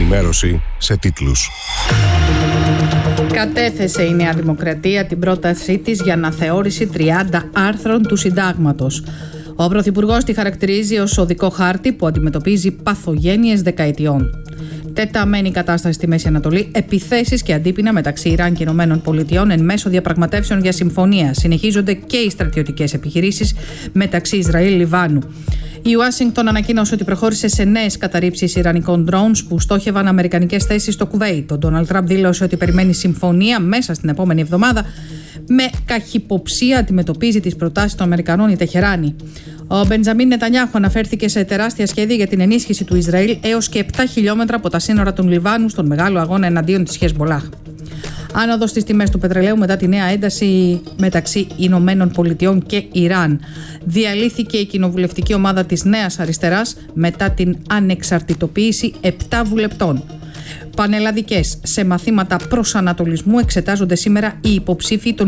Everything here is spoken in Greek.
ενημέρωση σε τίτλους. Κατέθεσε η Νέα Δημοκρατία την πρότασή της για αναθεώρηση 30 άρθρων του Συντάγματος. Ο Πρωθυπουργός τη χαρακτηρίζει ως οδικό χάρτη που αντιμετωπίζει παθογένειες δεκαετιών. Τεταμένη κατάσταση στη Μέση Ανατολή, επιθέσεις και αντίπεινα μεταξύ Ιράν και ΗΠΑ εν μέσω διαπραγματεύσεων για συμφωνία. Συνεχίζονται και οι στρατιωτικές επιχειρήσεις μεταξύ Ισραήλ-Λιβάνου. Η Ουάσιγκτον ανακοίνωσε ότι προχώρησε σε νέες καταρρήψεις ιρανικών drones που στόχευαν αμερικανικές θέσεις στο Κουβέιτ. Ο Ντόναλντ Τραμπ δήλωσε ότι περιμένει συμφωνία μέσα στην επόμενη εβδομάδα. Με καχυποψία αντιμετωπίζει τις προτάσεις των Αμερικανών η Τεχεράνη. Ο Μπεντζαμίν Νετανιάχου αναφέρθηκε σε τεράστια σχέδια για την ενίσχυση του Ισραήλ έως και 7 χιλιόμετρα από τα σύνορα του Λιβάνου στον μεγάλο αγώνα εναντίον της Χεσμολάχ. Άνοδος στις τιμές του πετρελαίου μετά τη νέα ένταση μεταξύ Ηνωμένων Πολιτειών και Ιράν. Διαλύθηκε η κοινοβουλευτική ομάδα της Νέας Αριστεράς μετά την ανεξαρτητοποίηση 7 βουλευτών. Πανελλαδικές σε μαθήματα προσανατολισμού εξετάζονται σήμερα οι υποψήφοι των